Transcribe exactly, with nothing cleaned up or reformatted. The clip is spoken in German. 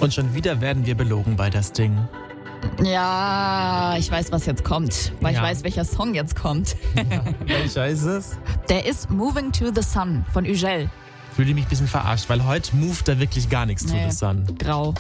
Und schon wieder werden wir belogen bei das Ding. Ja, ich weiß, was jetzt kommt, weil Ja. ich weiß, welcher Song jetzt kommt. Welcher ist es? Der ist Moving to the Sun von Ugel. Fühle mich ein bisschen verarscht, weil heute moved da wirklich gar nichts Nee. to the sun. Grau.